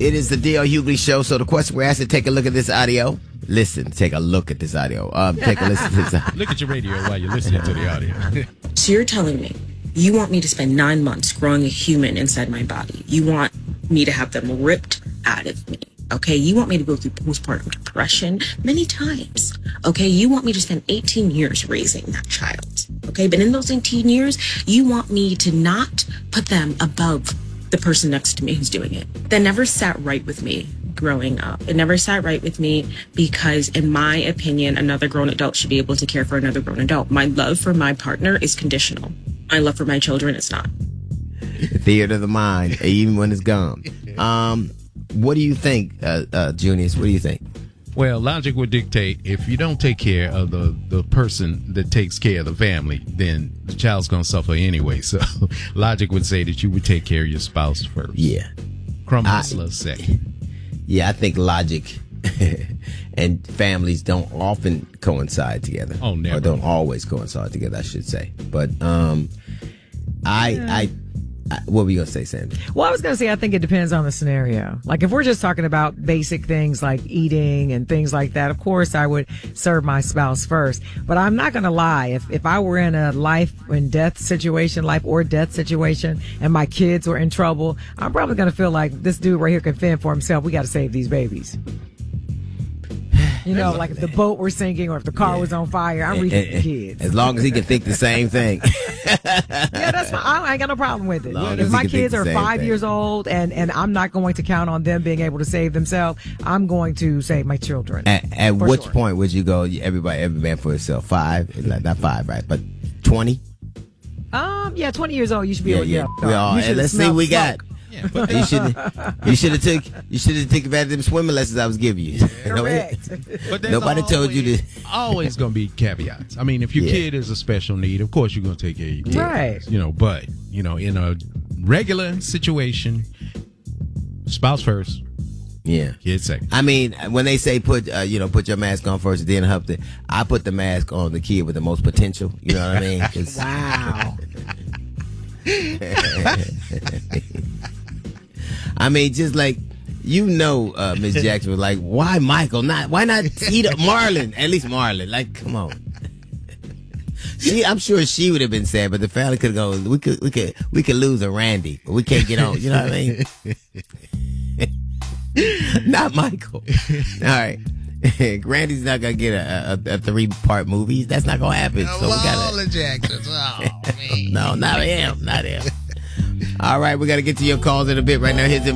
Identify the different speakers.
Speaker 1: It is the D.L. Hughley Show. So the question we're asking, take a look at this audio. Listen, take a look at this audio. Take a listen to this audio.
Speaker 2: Look at your radio while you're listening to the audio.
Speaker 3: So you're telling me you want me to spend 9 months growing a human inside my body. You want me to have them ripped out of me. Okay, you want me to go through postpartum depression many times. Okay, you want me to spend 18 years raising that child. Okay, but in those 18 years, you want me to not put them above the person next to me who's doing it. That never sat right with me growing up. It never sat right with me because, in my opinion, another grown adult should be able to care for another grown adult. My love for my partner is conditional. My love for my children is not.
Speaker 1: Theater of the mind, even when it's gone. What do you think, Junius? What do you think?
Speaker 2: Well, logic would dictate if you don't take care of the person that takes care of the family, then the child's going to suffer anyway. So logic would say that you would take care of your spouse first.
Speaker 1: Yeah.
Speaker 2: Crumbs second.
Speaker 1: Yeah, I think logic and families don't often coincide together.
Speaker 2: Oh, never.
Speaker 1: Or don't always coincide together, I should say. But what were you going to say, Sandy?
Speaker 4: Well, I was going to say, I think it depends on the scenario. Like, if we're just talking about basic things like eating and things like that, of course, I would serve my spouse first. But I'm not going to lie. If I were in a life or death situation, and my kids were in trouble, I'm probably going to feel like this dude right here can fend for himself. We got to save these babies. You know, like if the boat were sinking or if the car was on fire, I'm reaching the kids.
Speaker 1: As long as he can think the same thing.
Speaker 4: Yeah, that's fine. I ain't got no problem with it. If my kids are 5 years old and I'm not going to count on them being able to save themselves, I'm going to save my children.
Speaker 1: At which point would you go, every man for himself? 5? Not 5, right? But 20?
Speaker 4: Yeah, 20 years old, you should be able to get
Speaker 1: let's see what we got.
Speaker 2: Yeah, but
Speaker 1: you should have took advantage of them swimming lessons I was giving you.
Speaker 4: Correct.
Speaker 2: But
Speaker 1: nobody told you to.
Speaker 2: Always going to be caveats. I mean, if your kid is a special need, of course you're going to take care of your kid.
Speaker 4: Right.
Speaker 2: You know, but in a regular situation, spouse first.
Speaker 1: Yeah.
Speaker 2: Kid second.
Speaker 1: I mean, when they say put your mask on first, then help it. I put the mask on the kid with the most potential. You know what I mean?
Speaker 4: Wow.
Speaker 1: I mean, just like, Miss Jackson was like, why Michael? Why not Marlon? At least Marlon. Like, come on. I'm sure she would have been sad, but the family could go, we could lose a Randy, but we can't get on. You know what I mean? Not Michael. All right. Randy's not gonna get a 3-part movie. That's not gonna happen. So we gotta.
Speaker 2: All the Jacksons. Oh, man.
Speaker 1: No, not him. Not him. All right, we gotta get to your calls in a bit. Right now, here's